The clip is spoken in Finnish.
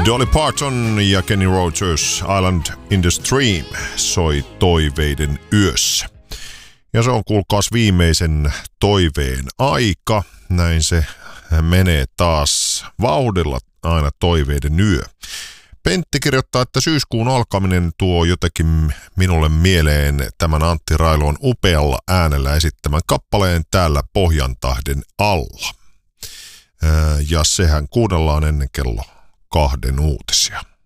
Dolly Parton ja Kenny Rogers, Island in the Stream, soi toiveiden yössä. Ja se on kuulkaas viimeisen toiveen aika. Näin se menee taas vauhdilla aina toiveiden yö. Pentti kirjoittaa, että syyskuun alkaminen tuo jotenkin minulle mieleen tämän Antti Railon upealla äänellä esittämän kappaleen Täällä Pohjantahden alla. Ja sehän kuunnellaan ennen kello 2 uutisia.